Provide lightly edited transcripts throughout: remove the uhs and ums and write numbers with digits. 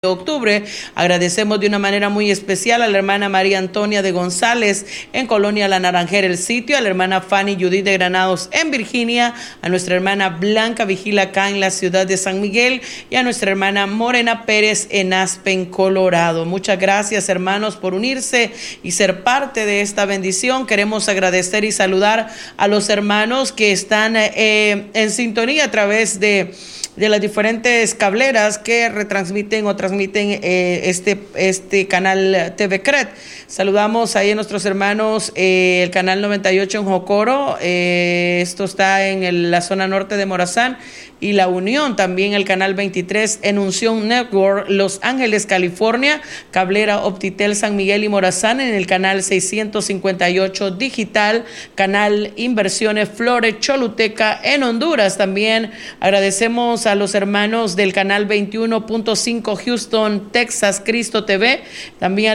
octubre. Agradecemos de una manera muy especial a la hermana María Antonia de González en Colonia La Naranjera, el sitio, a la hermana Fanny Judith de Granados en Virginia, a nuestra hermana Blanca Vigila acá en la ciudad de San Miguel y a nuestra hermana Morena Pérez en Aspen, Colorado. Muchas gracias, hermanos, por unirse y ser parte de esta bendición. Queremos agradecer y saludar a los hermanos que están en sintonía a través de las diferentes cableras que retransmiten o transmiten este canal TV CRED. Saludamos ahí a nuestros hermanos, el canal 98 en Jocoro, esto está en la zona norte de Morazán, y La Unión, también el canal 23 en Unción Network, Los Ángeles, California, cablera Optitel San Miguel y Morazán en el canal 658 digital, canal Inversiones Flores Choluteca en Honduras. También agradecemos a los hermanos del canal 21.5 Houston, Texas, Cristo TV, también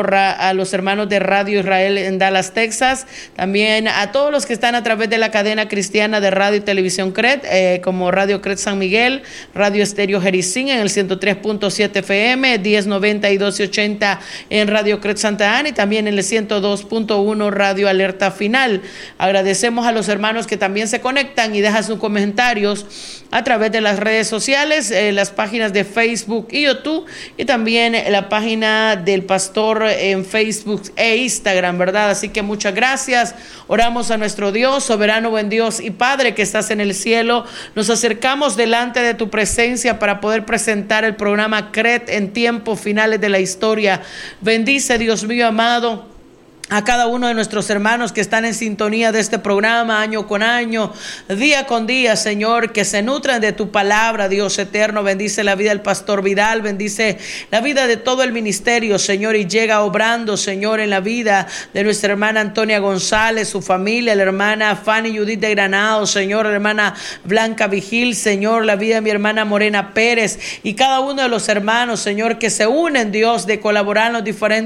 a los hermanos de Radio Israel en Dallas, Texas, también a todos los que están a través de la cadena cristiana de radio y televisión CRED, como Radio CRED San Miguel, Radio Estéreo Jericín en el 103.7 FM, 1090 y 1280 en Radio CRED Santa Ana y también en el 102.1 Radio Alerta Final. Agradecemos a los hermanos que también se conectan y dejan sus comentarios a través de las redes sociales, las páginas de Facebook y YouTube, y también la página del pastor en Facebook e Instagram, ¿verdad? Así que muchas gracias. Oramos a nuestro Dios, soberano, buen Dios y Padre que estás en el cielo. Nos acercamos delante de tu presencia para poder presentar el programa CRED en tiempos finales de la historia. Bendice, Dios mío amado, a cada uno de nuestros hermanos que están en sintonía de este programa año con año, día con día, Señor, que se nutran de tu palabra, Dios eterno. Bendice la vida del pastor Vidal, bendice la vida de todo el ministerio, Señor, y llega obrando, Señor, en la vida de nuestra hermana Antonia González, su familia, la hermana Fanny Judith de Granados, Señor, la hermana Blanca Vigil, Señor, la vida de mi hermana Morena Pérez y cada uno de los hermanos, Señor, que se unen, Dios, de colaborar en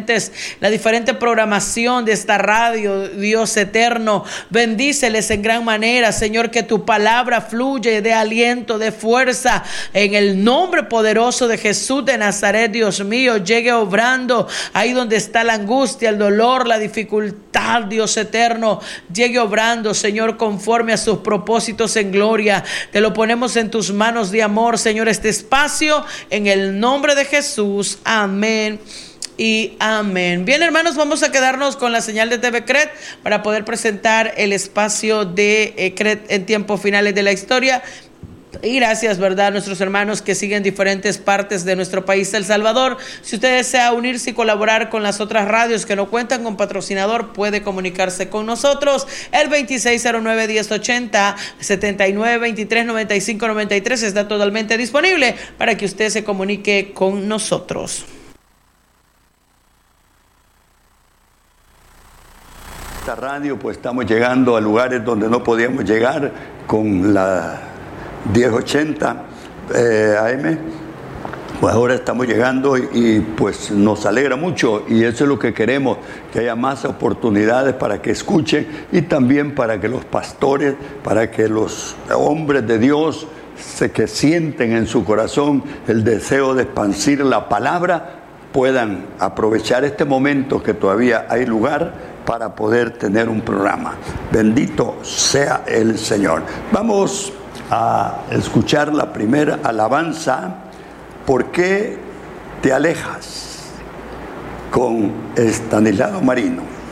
la diferente programación de esta radio, Dios eterno. Bendíceles en gran manera, Señor, que tu palabra fluye de aliento, de fuerza, en el nombre poderoso de Jesús de Nazaret. Dios mío, llegue obrando ahí donde está la angustia, el dolor, la dificultad, Dios eterno, llegue obrando, Señor, conforme a sus propósitos en gloria. Te lo ponemos en tus manos de amor, Señor, este espacio, en el nombre de Jesús. Amén y amén. Bien, hermanos, vamos a quedarnos con la señal de TV CRED para poder presentar el espacio de CRED en tiempos finales de la historia. Y gracias, ¿verdad?, a nuestros hermanos que siguen diferentes partes de nuestro país, El Salvador. Si usted desea unirse y colaborar con las otras radios que no cuentan con patrocinador, puede comunicarse con nosotros. El 2609-1080, 7923-9593 está totalmente disponible para que usted se comunique con nosotros. Esta radio, pues estamos llegando a lugares donde no podíamos llegar con la 1080 AM. Pues ahora estamos llegando y pues nos alegra mucho, y eso es lo que queremos, que haya más oportunidades para que escuchen y también para que los pastores, para que los hombres de Dios que sienten en su corazón el deseo de esparcir la palabra puedan aprovechar este momento que todavía hay lugar para poder tener un programa. Bendito sea el Señor. Vamos a escuchar la primera alabanza, ¿Por qué te alejas?, con Estanislao Marino.